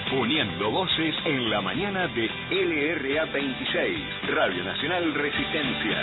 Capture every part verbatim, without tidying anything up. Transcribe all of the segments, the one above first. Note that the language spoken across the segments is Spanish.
Uniendo voces en la mañana de L R A veintiséis, Radio Nacional Resistencia.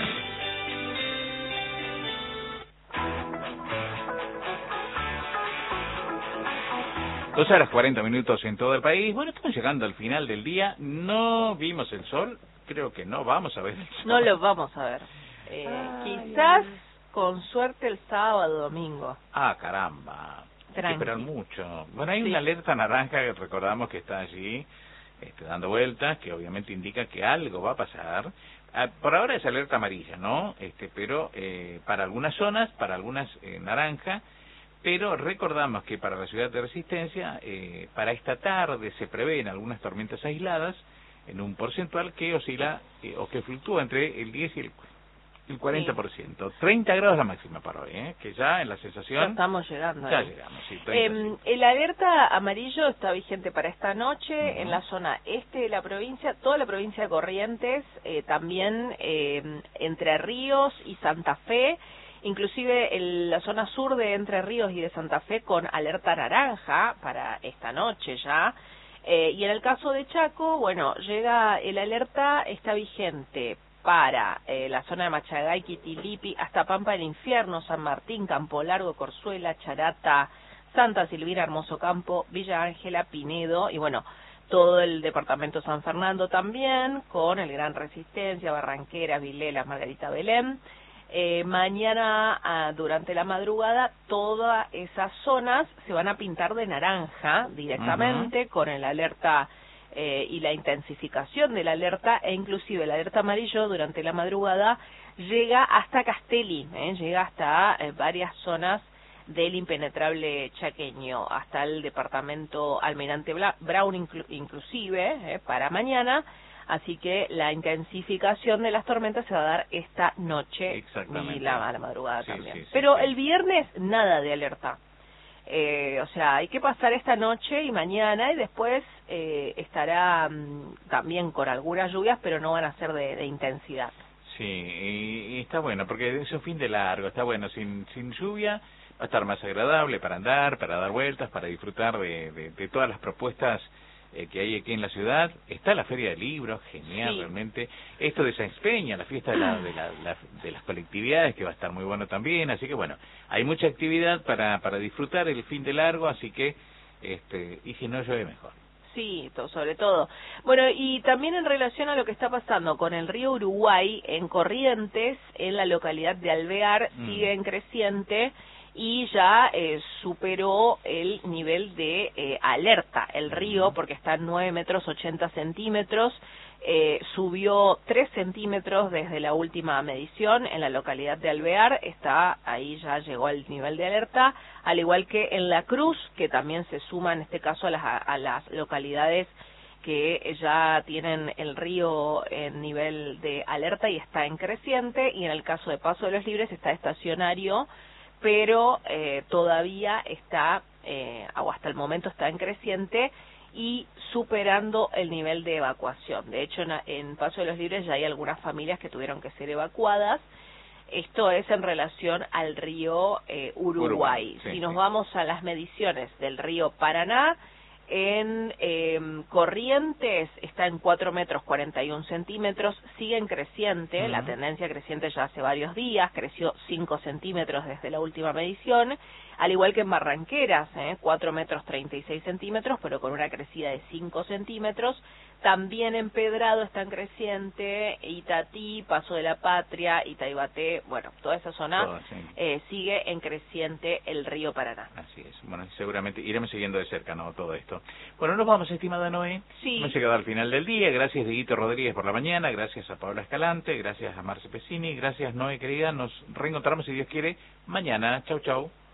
Dos horas cuarenta minutos en todo el país. Bueno, estamos llegando al final del día. No vimos el sol. Creo que no vamos a ver el sol. No lo vamos a ver. Eh, Ay, quizás ay. con suerte el sábado, domingo. Ah, caramba. Hay que esperar mucho. Bueno, hay sí. una alerta naranja que recordamos que está allí este, dando vueltas, que obviamente indica que algo va a pasar. Ah, por ahora es alerta amarilla, ¿no? Este, pero eh, para algunas zonas, para algunas eh, naranja. Pero recordamos que para la ciudad de Resistencia, eh, para esta tarde se prevén algunas tormentas aisladas en un porcentual que oscila eh, o que fluctúa entre el diez y el, el cuarenta por ciento. Sí. treinta grados la máxima para hoy, ¿eh? Que ya en la sensación... Ya estamos llegando. Ya ¿eh? llegamos, sí. Eh, el alerta amarillo está vigente para esta noche uh-huh. en la zona este de la provincia, toda la provincia de Corrientes, eh, también eh, Entre Ríos y Santa Fe, inclusive en la zona sur de Entre Ríos y de Santa Fe con alerta naranja para esta noche ya. Eh, y en el caso de Chaco, bueno, llega el alerta, está vigente para eh, la zona de Machagay, Quitilipi, hasta Pampa del Infierno, San Martín, Campo Largo, Corzuela, Charata, Santa Silvina, Hermoso Campo, Villa Ángela, Pinedo y bueno, todo el departamento San Fernando también, con el Gran Resistencia, Barranqueras, Vilelas, Margarita Belén. Eh, mañana ah, durante la madrugada todas esas zonas se van a pintar de naranja directamente uh-huh. con el alerta eh, y la intensificación de la alerta e inclusive el alerta amarillo durante la madrugada llega hasta Castelli, eh, llega hasta eh, varias zonas del impenetrable chaqueño, hasta el departamento Almirante Brown inclu inclusive eh, para mañana. Así que la intensificación de las tormentas se va a dar esta noche y la, la madrugada sí, también. Sí, sí, Pero sí. el viernes nada de alerta. Eh, o sea, hay que pasar esta noche y mañana y después eh, estará mmm, también con algunas lluvias, pero no van a ser de, de intensidad. Sí, y, y está bueno, porque es un fin de largo, está bueno, sin, sin lluvia va a estar más agradable para andar, para dar vueltas, para disfrutar de, de, de todas las propuestas Eh, que hay aquí en la ciudad. Está la Feria del Libro, genial sí. realmente. Esto de Sáenz Peña, la fiesta de, la, de, la, la, de las colectividades, que va a estar muy bueno también. Así que bueno, hay mucha actividad para, para disfrutar el fin de largo, así que, este y si no llueve mejor. Sí, to, sobre todo. Bueno, y también en relación a lo que está pasando con el río Uruguay, en Corrientes, en la localidad de Alvear, mm. sigue en creciente, y ya eh, superó el nivel de eh, alerta el río, porque está en nueve metros ochenta centímetros, eh, subió tres centímetros desde la última medición en la localidad de Alvear, está ahí ya llegó al nivel de alerta, al igual que en La Cruz, que también se suma en este caso a las, a las localidades que ya tienen el río en nivel de alerta y está en creciente, y en el caso de Paso de los Libres está estacionario, pero eh, todavía está, eh, o hasta el momento está en creciente y superando el nivel de evacuación. De hecho, en, en Paso de los Libres ya hay algunas familias que tuvieron que ser evacuadas. Esto es en relación al río eh, Uruguay. Uruguay sí, si nos sí. vamos a las mediciones del río Paraná, en eh, Corrientes está en cuatro metros cuarenta y un centímetros, sigue en creciente, uh-huh. la tendencia creciente ya hace varios días, creció cinco centímetros desde la última medición, al igual que en Barranqueras, eh, cuatro metros treinta y seis centímetros, pero con una crecida de cinco centímetros, también en Pedrado está en creciente, Itatí, Paso de la Patria, Itaibaté, bueno, toda esa zona Todo, sí. eh, sigue en creciente el río Paraná. Así es, bueno, seguramente iremos siguiendo de cerca, ¿no?, todo esto. Bueno, nos vamos, estimada Noé. Sí. Hemos llegado al final del día. Gracias, Dieguito Rodríguez, por la mañana. Gracias a Paola Escalante. Gracias a Marce Pesini. Gracias, Noé, querida. Nos reencontramos, si Dios quiere, mañana. Chau, chau.